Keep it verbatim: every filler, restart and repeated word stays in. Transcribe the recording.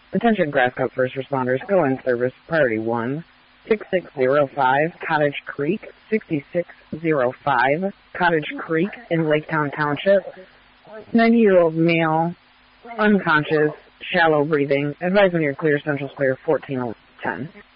Attention Grass Cup first responders, go in service, priority one, six six zero five, Cottage Creek, sixty-six oh five, Cottage Creek in Laketown Township, ninety-year-old male, unconscious, shallow breathing, advising you're clear, Central Square, fourteen ten.